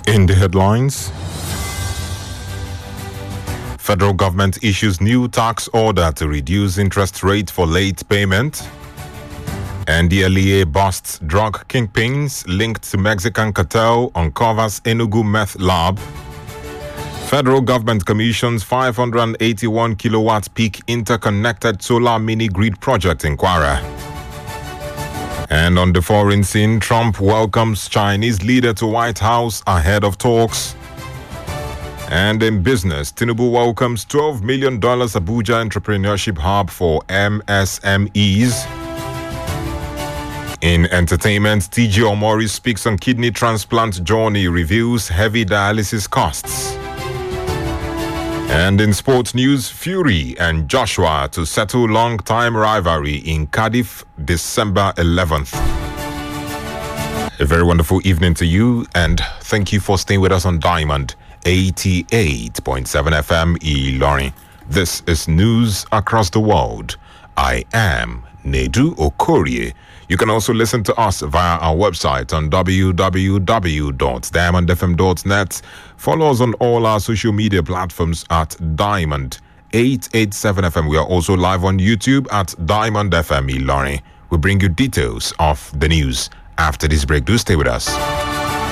In the headlines, federal government issues new tax order to reduce interest rate for late payment. NDLEA busts drug kingpins linked to Mexican cartel, uncovers Enugu meth lab. Federal government commissions 581 kilowatt peak interconnected solar mini grid project in Kwara. And on the foreign scene, Trump welcomes Chinese leader to White House ahead of talks. And in business, Tinubu welcomes $12 million Abuja Entrepreneurship Hub for MSMEs. In entertainment, TG Omori speaks on kidney transplant journey, reviews heavy dialysis costs. And in sports news, Fury and Joshua to settle long-time rivalry in Cardiff, December 11th. A very wonderful evening to you, and thank you for staying with us on Diamond 88.7 FM Ilorin. This is news across the world. I am Nedu Okorie. You can also listen to us via our website on www.diamondfm.net. Follow us on all our social media platforms at Diamond 887 FM. We are also live on YouTube at Diamond FM Ilorin. We bring you details of the news after this break. Do stay with us.